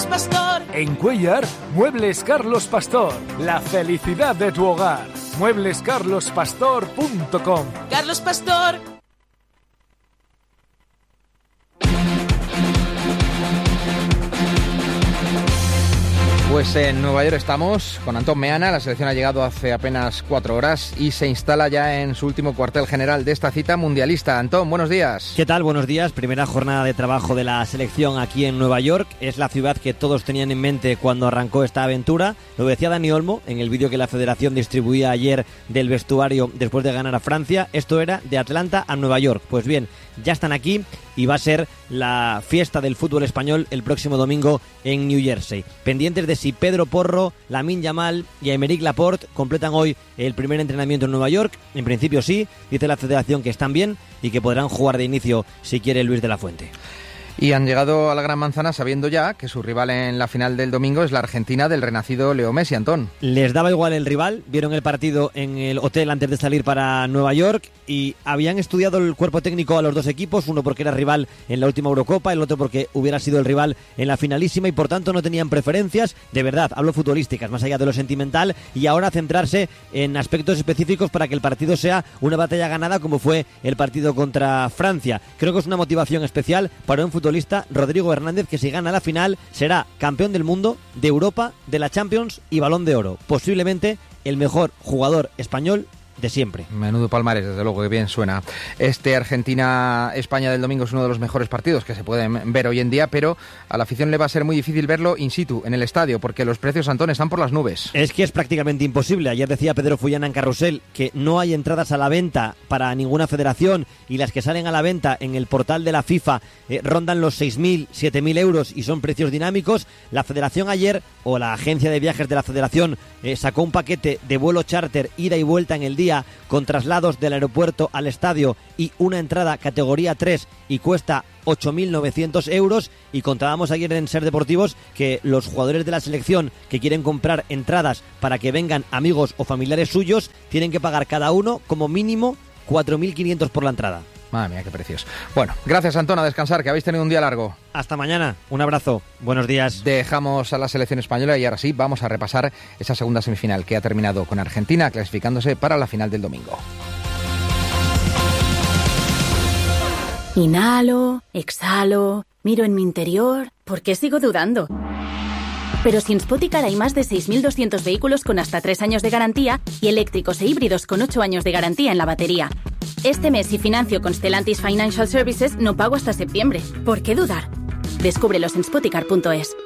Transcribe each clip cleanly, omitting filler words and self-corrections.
Carlos Pastor. En Cuéllar, Muebles Carlos Pastor. La felicidad de tu hogar. Mueblescarlospastor.com. Carlos Pastor. Pues en Nueva York estamos con Antón Meana. La selección ha llegado hace apenas 4 horas y se instala ya en su último cuartel general de esta cita mundialista. Antón, buenos días. ¿Qué tal? Buenos días. Primera jornada de trabajo de la selección aquí en Nueva York. Es la ciudad que todos tenían en mente cuando arrancó esta aventura. Lo decía Dani Olmo en el vídeo que la Federación distribuía ayer del vestuario después de ganar a Francia. Esto era de Atlanta a Nueva York. Pues bien, ya están aquí y va a ser la fiesta del fútbol español el próximo domingo en New Jersey. Pendientes de si Pedro Porro, Lamine Yamal y Aymeric Laporte completan hoy el primer entrenamiento en Nueva York. En principio sí, dice la Federación que están bien y que podrán jugar de inicio si quiere Luis de la Fuente. Y han llegado a la Gran Manzana sabiendo ya que su rival en la final del domingo es la Argentina del renacido Leo Messi, Antón. Les daba igual el rival, vieron el partido en el hotel antes de salir para Nueva York y habían estudiado el cuerpo técnico a los dos equipos, uno porque era rival en la última Eurocopa, el otro porque hubiera sido el rival en la finalísima y por tanto no tenían preferencias, de verdad, hablo futbolísticas, más allá de lo sentimental, y ahora centrarse en aspectos específicos para que el partido sea una batalla ganada como fue el partido contra Francia. Creo que es una motivación especial para un futbolista, Rodrigo Hernández, que si gana la final será campeón del mundo, de Europa, de la Champions y Balón de Oro. Posiblemente el mejor jugador español de siempre. Menudo palmarés, desde luego, que bien suena. Este Argentina-España del domingo es uno de los mejores partidos que se pueden ver hoy en día, pero a la afición le va a ser muy difícil verlo in situ, en el estadio, porque los precios, Antón, están por las nubes. Es que es prácticamente imposible. Ayer decía Pedro Fullana en Carrusel que no hay entradas a la venta para ninguna federación y las que salen a la venta en el portal de la FIFA rondan los 6.000, 7.000 euros y son precios dinámicos. La federación ayer, o la agencia de viajes de la federación, sacó un paquete de vuelo charter, ida y vuelta en el día, con traslados del aeropuerto al estadio y una entrada categoría 3 y cuesta 8.900 euros y contábamos ayer en Ser Deportivos que los jugadores de la selección que quieren comprar entradas para que vengan amigos o familiares suyos tienen que pagar cada uno como mínimo 4.500 por la entrada. Madre mía, qué precios. Bueno, gracias, Antón, a descansar, que habéis tenido un día largo. Hasta mañana, un abrazo, buenos días. Dejamos a la selección española y ahora sí vamos a repasar esa segunda semifinal que ha terminado con Argentina clasificándose para la final del domingo. Inhalo, exhalo, miro en mi interior. ¿Por qué sigo dudando? Pero sin Spoticar hay más de 6.200 vehículos con hasta 3 años de garantía y eléctricos e híbridos con 8 años de garantía en la batería. Este mes, si financio con Stellantis Financial Services, no pago hasta septiembre. ¿Por qué dudar? Descúbrelos en spoticar.es.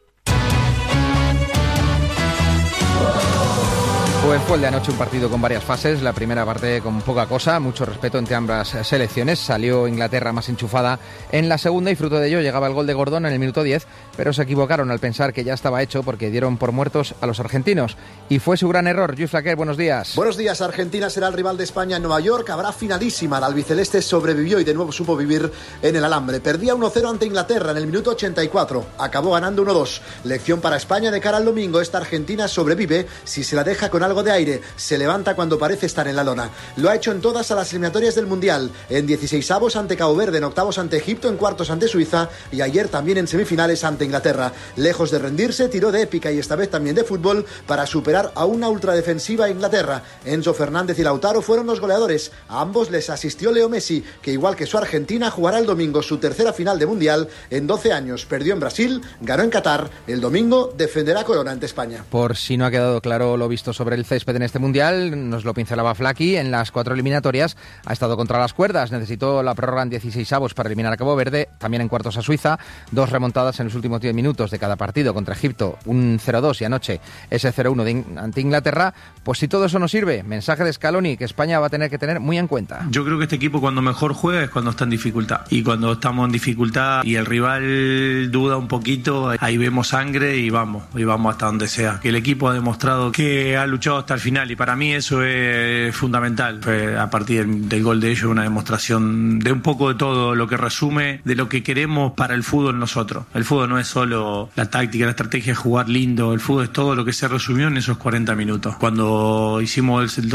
Pues fue el de anoche un partido con varias fases. La primera parte con poca cosa, mucho respeto entre ambas selecciones. Salió Inglaterra más enchufada en la segunda y fruto de ello llegaba el gol de Gordon en el minuto 10, pero se equivocaron al pensar que ya estaba hecho porque dieron por muertos a los argentinos. Y fue su gran error. Luis Flaquer, buenos días. Buenos días. Argentina será el rival de España en Nueva York. Habrá finalísima. La albiceleste sobrevivió y de nuevo supo vivir en el alambre. Perdía 1-0 ante Inglaterra en el minuto 84. Acabó ganando 1-2. Lección para España de cara al domingo. Esta Argentina sobrevive si se la deja con algo de aire, se levanta cuando parece estar en la lona. Lo ha hecho en todas a las eliminatorias del Mundial, en 16avos ante Cabo Verde, en octavos ante Egipto, en cuartos ante Suiza y ayer también en semifinales ante Inglaterra. Lejos de rendirse, tiró de épica y esta vez también de fútbol para superar a una ultradefensiva Inglaterra. Enzo Fernández y Lautaro fueron los goleadores. A ambos les asistió Leo Messi, que igual que su Argentina jugará el domingo su tercera final de Mundial en 12 años. Perdió en Brasil, ganó en Qatar. El domingo defenderá corona ante España. Por si no ha quedado claro lo visto sobre el césped en este Mundial, nos lo pincelaba Flaqui, en las 4 eliminatorias ha estado contra las cuerdas, necesitó la prórroga en 16avos para eliminar a Cabo Verde, también en cuartos a Suiza, 2 remontadas en los últimos 10 minutos de cada partido contra Egipto, un 0-2 y anoche ese 0-1 ante Inglaterra. Pues si todo eso no sirve, mensaje de Scaloni que España va a tener que tener muy en cuenta. Yo creo que este equipo cuando mejor juega es cuando está en dificultad, y cuando estamos en dificultad y el rival duda un poquito, ahí vemos sangre y vamos hasta donde sea. Que el equipo ha demostrado que ha luchado luchado hasta el final y para mí eso es fundamental. A partir del gol de ellos, una demostración de un poco de todo lo que resume de lo que queremos para el fútbol nosotros. El fútbol no es solo la táctica, la estrategia, jugar lindo. El fútbol es todo lo que se resumió en esos 40 minutos. Cuando hicimos el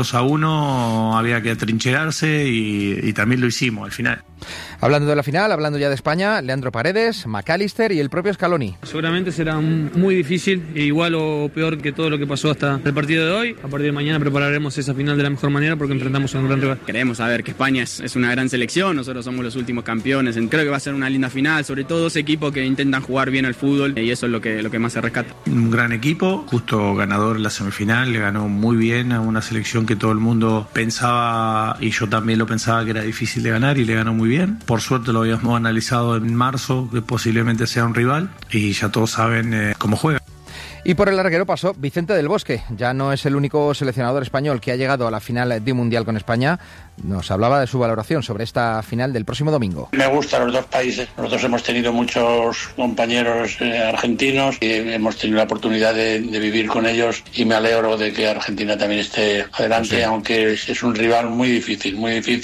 2-1 había que atrincherarse y también lo hicimos al final. Hablando de la final, hablando ya de España, Leandro Paredes, McAllister y el propio Scaloni. Seguramente será muy difícil, igual o peor que todo lo que pasó hasta el partido de hoy. A partir de mañana prepararemos esa final de la mejor manera porque enfrentamos a un gran rival. Queremos saber que España es una gran selección, nosotros somos los últimos campeones. Creo que va a ser una linda final, sobre todo dos equipos que intentan jugar bien al fútbol y eso es lo que más se rescata. Un gran equipo, justo ganador en la semifinal, le ganó muy bien a una selección que todo el mundo pensaba, y yo también lo pensaba, que era difícil de ganar, y le ganó muy bien. Por suerte lo habíamos analizado en marzo, que posiblemente sea un rival, y ya todos saben cómo juega. Y por el larguero pasó Vicente del Bosque. Ya no es el único seleccionador español que ha llegado a la final de un Mundial con España. Nos hablaba de su valoración sobre esta final del próximo domingo. Me gustan los dos países. Nosotros hemos tenido muchos compañeros argentinos y hemos tenido la oportunidad de vivir con ellos, y me alegro de que Argentina también esté adelante, sí. Aunque es un rival muy difícil,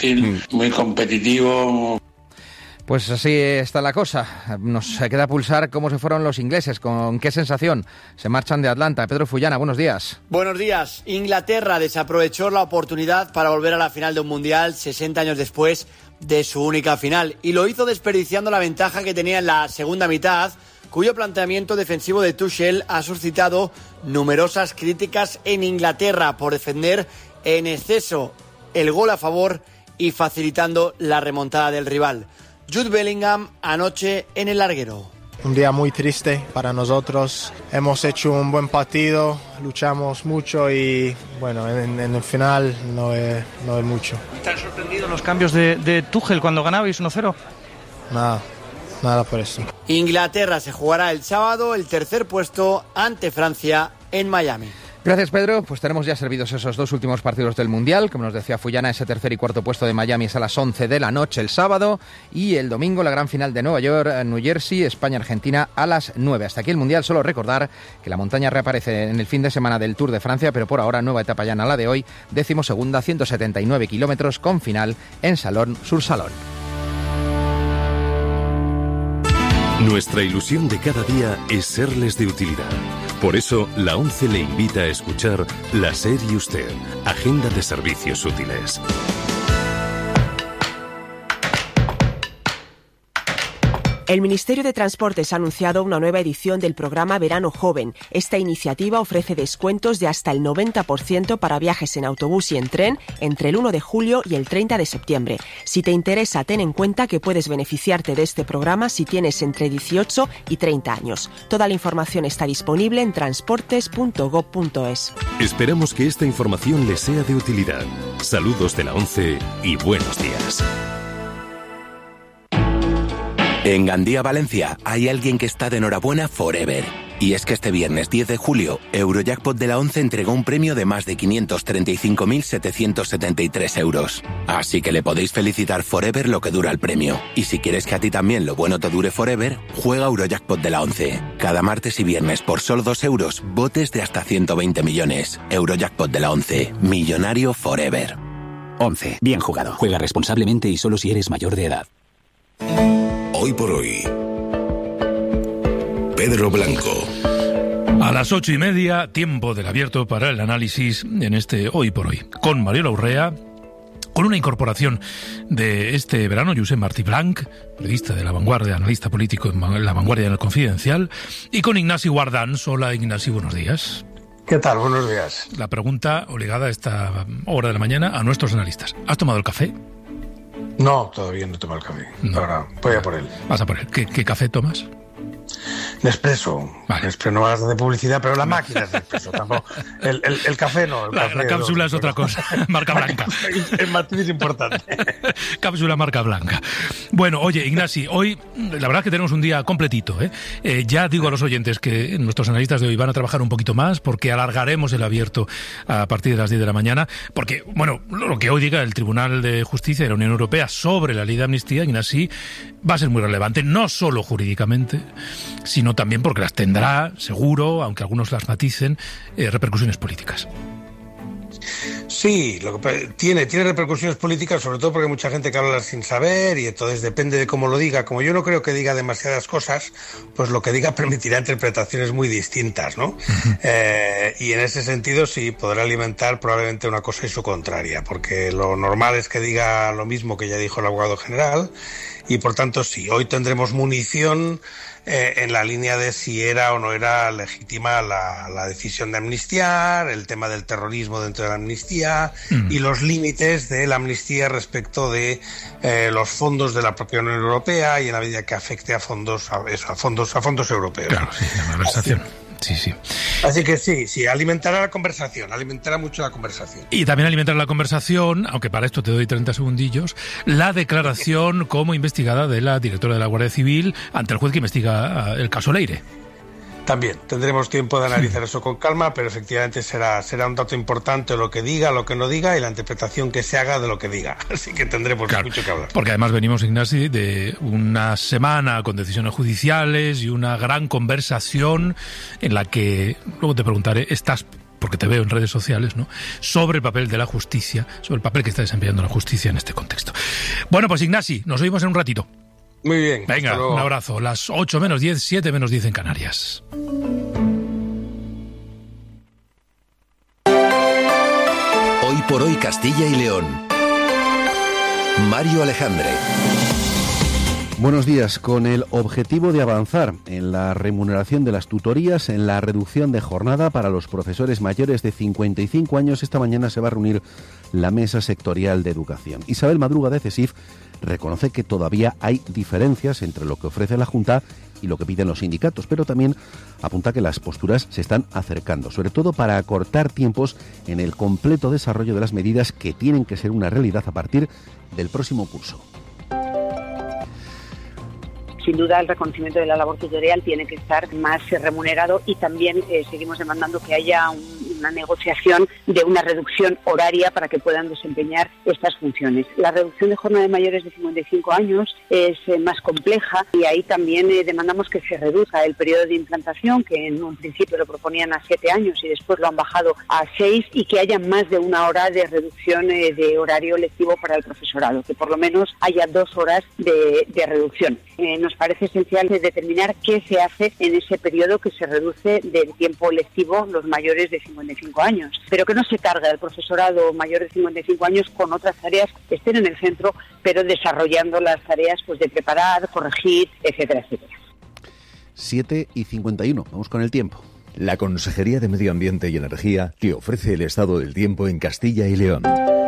muy competitivo. Pues así está la cosa. Nos queda pulsar cómo se fueron los ingleses, con qué sensación se marchan de Atlanta. Pedro Fullana, buenos días. Buenos días. Inglaterra desaprovechó la oportunidad para volver a la final de un Mundial 60 años después de su única final, y lo hizo desperdiciando la ventaja que tenía en la segunda mitad, cuyo planteamiento defensivo de Tuchel ha suscitado numerosas críticas en Inglaterra por defender en exceso el gol a favor y facilitando la remontada del rival. Jude Bellingham anoche en el larguero. Un día muy triste para nosotros. Hemos hecho un buen partido, luchamos mucho y bueno, en el final no es mucho. ¿Te han sorprendido los cambios de Tuchel cuando ganabais 1-0? Nada por eso. Inglaterra se jugará el sábado el tercer puesto ante Francia en Miami. Gracias, Pedro. Pues tenemos ya servidos esos dos últimos partidos del Mundial. Como nos decía Fullana, ese tercer y cuarto puesto de Miami es a las 11 de la noche el sábado, y el domingo la gran final de Nueva York, New Jersey, España-Argentina a las 9. Hasta aquí el Mundial. Solo recordar que la montaña reaparece en el fin de semana del Tour de Francia, pero por ahora nueva etapa llana la de hoy, 12ª, 179 kilómetros con final en Salón-sur-Salón. Nuestra ilusión de cada día es serles de utilidad. Por eso, la ONCE le invita a escuchar La SER y Usted, Agenda de Servicios Útiles. El Ministerio de Transportes ha anunciado una nueva edición del programa Verano Joven. Esta iniciativa ofrece descuentos de hasta el 90% para viajes en autobús y en tren entre el 1 de julio y el 30 de septiembre. Si te interesa, ten en cuenta que puedes beneficiarte de este programa si tienes entre 18 y 30 años. Toda la información está disponible en transportes.gov.es. Esperamos que esta información les sea de utilidad. Saludos de la ONCE y buenos días. En Gandía, Valencia, hay alguien que está de enhorabuena forever. Y es que este viernes 10 de julio, Eurojackpot de la ONCE entregó un premio de más de 535.773 euros. Así que le podéis felicitar forever lo que dura el premio. Y si quieres que a ti también lo bueno te dure forever, juega Eurojackpot de la ONCE. Cada martes y viernes por solo 2 euros, botes de hasta 120 millones. Eurojackpot de la ONCE. Millonario forever. 11. Bien jugado. Juega responsablemente y solo si eres mayor de edad. Hoy por hoy, Pedro Blanco. A las 8:30, tiempo del abierto para el análisis en este Hoy por Hoy. Con Mariola Urrea, con una incorporación de este verano, Josep Martí Blanc, periodista de La Vanguardia, analista político en La Vanguardia en El Confidencial, y con Ignasi Guardans. Hola, Ignasi, buenos días. ¿Qué tal? Buenos días. La pregunta obligada a esta hora de la mañana a nuestros analistas. ¿Has tomado el café? No, todavía no tomo el café. No. Ahora voy a por él. Vas a por él. ¿Qué café tomas? Nespresso. Vale. Nespresso, no vas a hacer publicidad, pero la máquina es Nespresso. Tampoco. El café no. La cápsula es otra cosa. Marca blanca. El matiz es importante. Cápsula marca blanca. Bueno, oye, Ignasi, hoy la verdad es que tenemos un día completito. Ya digo a los oyentes que nuestros analistas de hoy van a trabajar un poquito más porque alargaremos el abierto a partir de las 10 de la mañana. Porque, bueno, lo que hoy diga el Tribunal de Justicia de la Unión Europea sobre la ley de amnistía, Ignasi, va a ser muy relevante, no solo jurídicamente, sino también porque las tendrá, seguro, aunque algunos las maticen, repercusiones políticas. Sí, tiene repercusiones políticas, sobre todo porque hay mucha gente que habla sin saber y entonces depende de cómo lo diga. Como yo no creo que diga demasiadas cosas, pues lo que diga permitirá interpretaciones muy distintas, ¿no? Y en ese sentido sí podrá alimentar probablemente una cosa y su contraria, porque lo normal es que diga lo mismo que ya dijo el abogado general y por tanto sí, hoy tendremos munición en la línea de si era o no era legítima la decisión de amnistiar, el tema del terrorismo dentro de la amnistía y los límites de la amnistía respecto de los fondos de la propia Unión Europea y en la medida que afecte a fondos europeos. Claro, sí, la conversación. Sí. Así que sí, alimentará mucho la conversación. Y también alimentará la conversación, aunque para esto te doy 30 segundillos, la declaración como investigada de la directora de la Guardia Civil ante el juez que investiga el caso Leire. También tendremos tiempo de analizar eso con calma, pero efectivamente será un dato importante lo que diga, lo que no diga y la interpretación que se haga de lo que diga. Así que tendremos mucho que hablar. Porque además venimos, Ignasi, de una semana con decisiones judiciales y una gran conversación en la que, luego te preguntaré, porque te veo en redes sociales, ¿no?, sobre el papel de la justicia, sobre el papel que está desempeñando la justicia en este contexto. Bueno, pues Ignasi, nos oímos en un ratito. Muy bien. Venga, un abrazo. Las 8 menos 10, 7 menos 10 en Canarias. Hoy por hoy Castilla y León. Mario Alejandre. Buenos días. Con el objetivo de avanzar en la remuneración de las tutorías, en la reducción de jornada para los profesores mayores de 55 años, esta mañana se va a reunir la Mesa Sectorial de Educación. Isabel Madruga, de CESIF, reconoce que todavía hay diferencias entre lo que ofrece la Junta y lo que piden los sindicatos, pero también apunta que las posturas se están acercando, sobre todo para acortar tiempos en el completo desarrollo de las medidas que tienen que ser una realidad a partir del próximo curso. Sin duda, el reconocimiento de la labor tutorial tiene que estar más remunerado y también seguimos demandando que haya una negociación de una reducción horaria para que puedan desempeñar estas funciones. La reducción de jornada de mayores de 55 años es más compleja y ahí también demandamos que se reduzca el periodo de implantación, que en un principio lo proponían a 7 años y después lo han bajado a 6, y que haya más de una hora de reducción de horario lectivo para el profesorado, que por lo menos haya 2 horas de reducción. Nos parece esencial determinar qué se hace en ese periodo que se reduce del tiempo lectivo los mayores de 55 años, pero que no se cargue al profesorado mayor de 55 años con otras tareas que estén en el centro, pero desarrollando las tareas pues de preparar, corregir, etcétera, etcétera. 7:51, vamos con el tiempo. La Consejería de Medio Ambiente y Energía te ofrece el estado del tiempo en Castilla y León.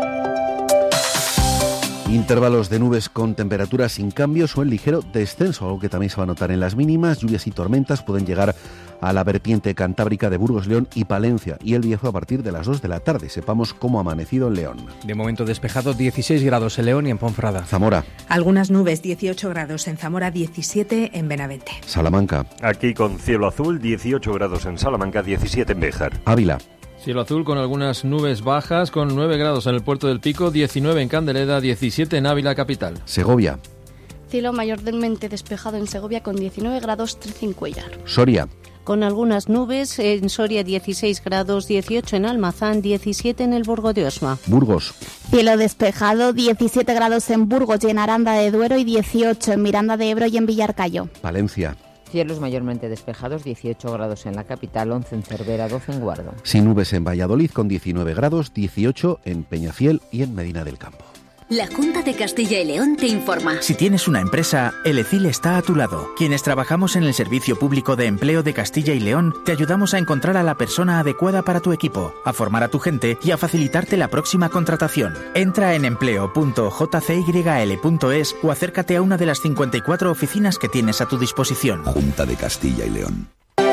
Intervalos de nubes con temperaturas sin cambios o en ligero descenso, algo que también se va a notar en las mínimas. Lluvias y tormentas pueden llegar a la vertiente cantábrica de Burgos, León y Palencia, y el Bierzo a partir de las 2 de la tarde. Sepamos cómo ha amanecido en León. De momento despejado, 16 grados en León y en Ponferrada. Zamora. Algunas nubes, 18 grados en Zamora, 17 en Benavente. Salamanca. Aquí con cielo azul, 18 grados en Salamanca, 17 en Béjar. Ávila. Cielo azul con algunas nubes bajas, con 9 grados en el Puerto del Pico, 19 en Candeleda, 17 en Ávila capital. Segovia. Cielo mayormente despejado en Segovia con 19 grados, 13 en Cuéllar. Soria. Con algunas nubes, en Soria 16 grados, 18 en Almazán, 17 en el Burgo de Osma. Burgos. Cielo despejado, 17 grados en Burgos y en Aranda de Duero y 18 en Miranda de Ebro y en Villarcayo. Palencia. Cielos mayormente despejados, 18 grados en la capital, 11 en Cervera, 12 en Guardo. Sin nubes en Valladolid con 19 grados, 18 en Peñafiel y en Medina del Campo. La Junta de Castilla y León te informa. Si tienes una empresa, el ECIL está a tu lado. Quienes trabajamos en el Servicio Público de Empleo de Castilla y León, te ayudamos a encontrar a la persona adecuada para tu equipo, a formar a tu gente y a facilitarte la próxima contratación. Entra en empleo.jcyl.es o acércate a una de las 54 oficinas que tienes a tu disposición. Junta de Castilla y León.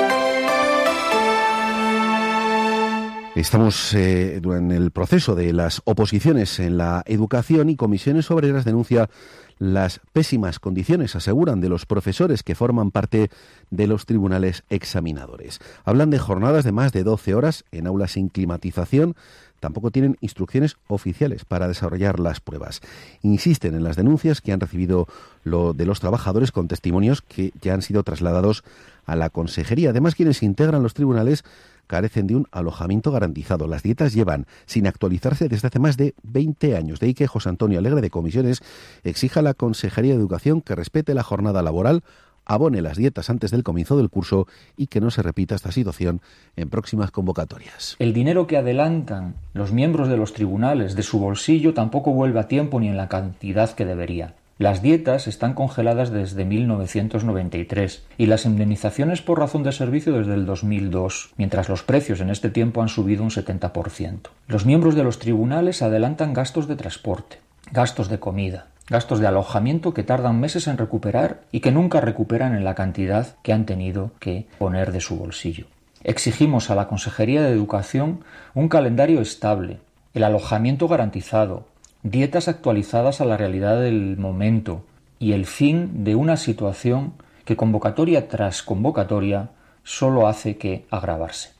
Estamos en el proceso de las oposiciones en la educación y Comisiones Obreras denuncia las pésimas condiciones, aseguran, de los profesores que forman parte de los tribunales examinadores. Hablan de jornadas de más de 12 horas en aulas sin climatización. Tampoco tienen instrucciones oficiales para desarrollar las pruebas. Insisten en las denuncias que han recibido de los trabajadores con testimonios que ya han sido trasladados a la Consejería. Además, quienes integran los tribunales carecen de un alojamiento garantizado. Las dietas llevan sin actualizarse desde hace más de 20 años. De ahí que José Antonio Alegre de Comisiones exija a la Consejería de Educación que respete la jornada laboral, abone las dietas antes del comienzo del curso y que no se repita esta situación en próximas convocatorias. El dinero que adelantan los miembros de los tribunales de su bolsillo tampoco vuelve a tiempo ni en la cantidad que debería. Las dietas están congeladas desde 1993 y las indemnizaciones por razón de servicio desde el 2002, mientras los precios en este tiempo han subido un 70%. Los miembros de los tribunales adelantan gastos de transporte, gastos de comida, gastos de alojamiento que tardan meses en recuperar y que nunca recuperan en la cantidad que han tenido que poner de su bolsillo. Exigimos a la Consejería de Educación un calendario estable, el alojamiento garantizado, dietas actualizadas a la realidad del momento y el fin de una situación que convocatoria tras convocatoria solo hace que agravarse.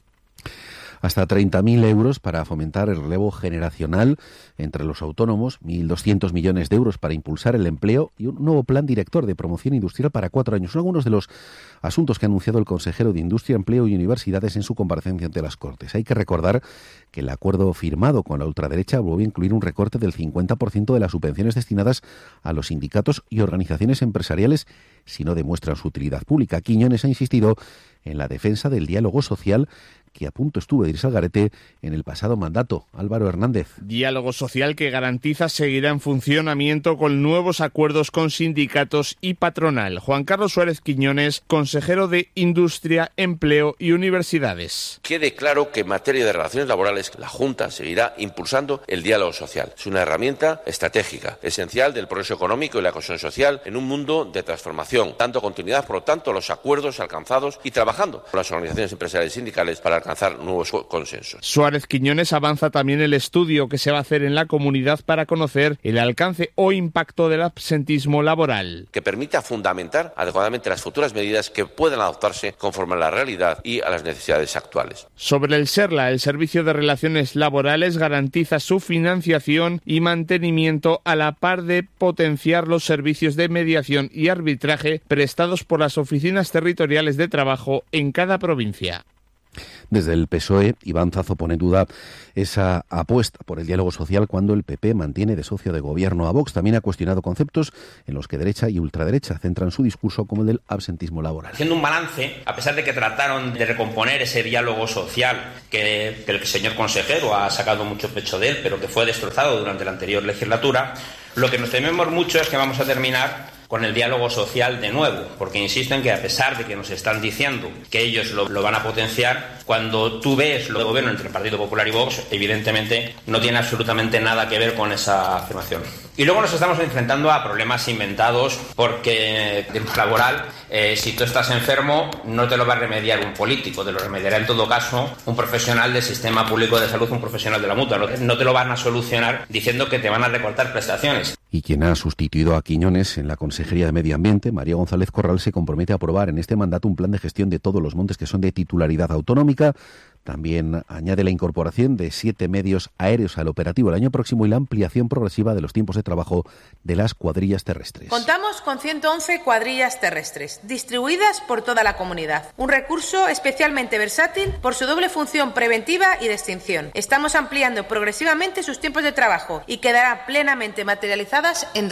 Hasta 30.000 euros para fomentar el relevo generacional entre los autónomos, 1.200 millones de euros para impulsar el empleo y un nuevo plan director de promoción industrial para 4 años. Son algunos de los asuntos que ha anunciado el consejero de Industria, Empleo y Universidades en su comparecencia ante las Cortes. Hay que recordar que el acuerdo firmado con la ultraderecha vuelve a incluir un recorte del 50% de las subvenciones destinadas a los sindicatos y organizaciones empresariales si no demuestran su utilidad pública. Quiñones ha insistido en la defensa del diálogo social que a punto estuvo de irse al garete en el pasado mandato. Álvaro Hernández. Diálogo social que garantiza seguirá en funcionamiento con nuevos acuerdos con sindicatos y patronal. Juan Carlos Suárez Quiñones, consejero de Industria, Empleo y Universidades. Quede claro que en materia de relaciones laborales la Junta seguirá impulsando el diálogo social. Es una herramienta estratégica, esencial del progreso económico y la cohesión social en un mundo de transformación, dando continuidad, por lo tanto, a los acuerdos alcanzados y trabajando con las organizaciones empresariales y sindicales para alcanzar nuevos consensos. Suárez Quiñones avanza también el estudio que se va a hacer en la comunidad para conocer el alcance o impacto del absentismo laboral. Que permita fundamentar adecuadamente las futuras medidas que puedan adoptarse conforme a la realidad y a las necesidades actuales. Sobre el SERLA, el Servicio de Relaciones Laborales garantiza su financiación y mantenimiento a la par de potenciar los servicios de mediación y arbitraje prestados por las oficinas territoriales de trabajo en cada provincia. Desde el PSOE, Iván Zazo pone en duda esa apuesta por el diálogo social cuando el PP mantiene de socio de gobierno a Vox. También ha cuestionado conceptos en los que derecha y ultraderecha centran su discurso, como el del absentismo laboral. Haciendo un balance, a pesar de que trataron de recomponer ese diálogo social que el señor consejero ha sacado mucho pecho de él, pero que fue destrozado durante la anterior legislatura, lo que nos tememos mucho es que vamos a terminar con el diálogo social de nuevo, porque insisten que a pesar de que nos están diciendo que ellos lo van a potenciar, cuando tú ves lo de gobierno entre el Partido Popular y Vox, evidentemente no tiene absolutamente nada que ver con esa afirmación. Y luego nos estamos enfrentando a problemas inventados porque de laboral, si tú estás enfermo, no te lo va a remediar un político, te lo remediará en todo caso un profesional del sistema público de salud, un profesional de la mutua. No te lo van a solucionar diciendo que te van a recortar prestaciones. Y quien ha sustituido a Quiñones en la Consejería de Medio Ambiente, María González Corral, se compromete a aprobar en este mandato un plan de gestión de todos los montes que son de titularidad autonómica. También añade la incorporación de 7 medios aéreos al operativo el año próximo y la ampliación progresiva de los tiempos de trabajo de las cuadrillas terrestres. Contamos con 111 cuadrillas terrestres, distribuidas por toda la comunidad. Un recurso especialmente versátil por su doble función preventiva y de extinción. Estamos ampliando progresivamente sus tiempos de trabajo y quedarán plenamente materializadas en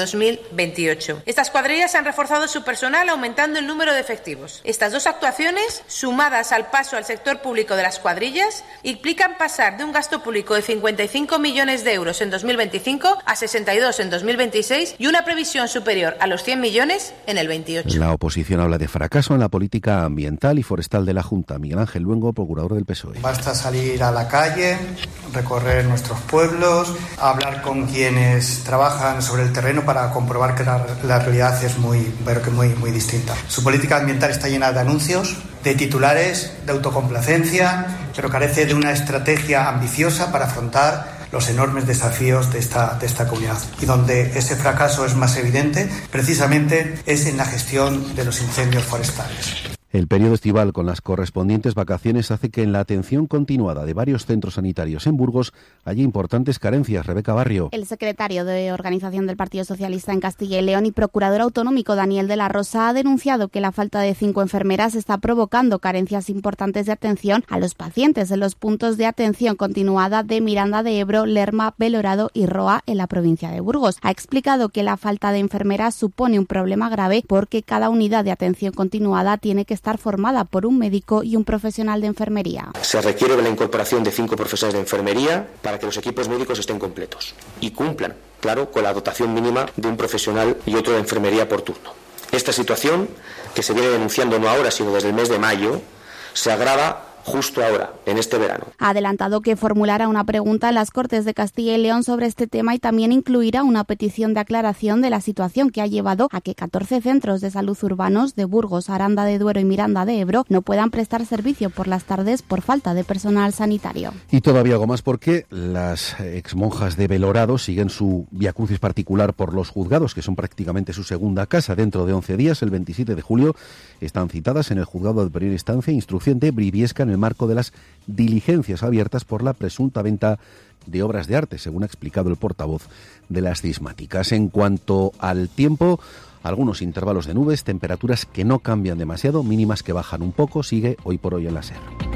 2028. Estas cuadrillas han reforzado su personal aumentando el número de efectivos. Estas dos actuaciones, sumadas al paso al sector público de las cuadrillas, implican pasar de un gasto público de 55 millones de euros en 2025 a 62 en 2026 y una previsión superior a los 100 millones en el 28. La oposición habla de fracaso en la política ambiental y forestal de la Junta. Miguel Ángel Luengo, procurador del PSOE. Basta salir a la calle, recorrer nuestros pueblos, hablar con quienes trabajan sobre el terreno para comprobar que la realidad es muy distinta. Su política ambiental está llena de anuncios, de titulares, de autocomplacencia, pero carece de una estrategia ambiciosa para afrontar los enormes desafíos de esta comunidad. Y donde ese fracaso es más evidente, precisamente, es en la gestión de los incendios forestales. El periodo estival con las correspondientes vacaciones hace que en la atención continuada de varios centros sanitarios en Burgos haya importantes carencias. Rebeca Barrio. El secretario de Organización del Partido Socialista en Castilla y León y procurador autonómico Daniel de la Rosa ha denunciado que la falta de 5 enfermeras está provocando carencias importantes de atención a los pacientes en los puntos de atención continuada de Miranda de Ebro, Lerma, Belorado y Roa en la provincia de Burgos. Ha explicado que la falta de enfermeras supone un problema grave porque cada unidad de atención continuada tiene que estar formada por un médico y un profesional de enfermería. Se requiere de la incorporación de 5 profesionales de enfermería para que los equipos médicos estén completos y cumplan, claro, con la dotación mínima de un profesional y otro de enfermería por turno. Esta situación, que se viene denunciando no ahora, sino desde el mes de mayo, se agrava justo ahora, en este verano. Ha adelantado que formulará una pregunta en las Cortes de Castilla y León sobre este tema y también incluirá una petición de aclaración de la situación que ha llevado a que 14 centros de salud urbanos de Burgos, Aranda de Duero y Miranda de Ebro no puedan prestar servicio por las tardes por falta de personal sanitario. Y todavía algo más porque las exmonjas de Belorado siguen su viacrucis particular por los juzgados, que son prácticamente su segunda casa. Dentro de 11 días, el 27 de julio, están citadas en el juzgado de primera instancia instrucción de Briviesca en el marco de las diligencias abiertas por la presunta venta de obras de arte, según ha explicado el portavoz de las cismáticas. En cuanto al tiempo, algunos intervalos de nubes, temperaturas que no cambian demasiado, mínimas que bajan un poco, sigue hoy por hoy en la SER.